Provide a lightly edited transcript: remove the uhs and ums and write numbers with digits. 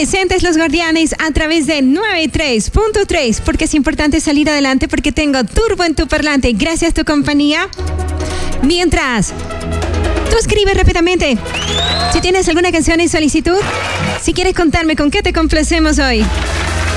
presentes los guardianes a través de 93.3, porque es importante salir adelante, porque tengo turbo en tu parlante. Gracias a tu compañía. Mientras tú escribes rápidamente si tienes alguna canción en solicitud, si quieres contarme con qué te complacemos hoy.